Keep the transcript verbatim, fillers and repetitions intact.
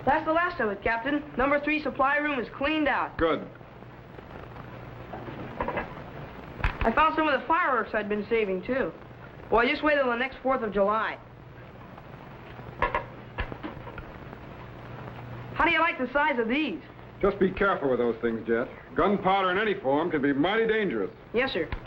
That's the last of it, Captain. Number three supply room is cleaned out. Good. I found some of the fireworks I'd been saving, too. Boy, just wait till the next fourth of July. How do you like the size of these? Just be careful with those things, Jet. Gunpowder in any form can be mighty dangerous. Yes, sir.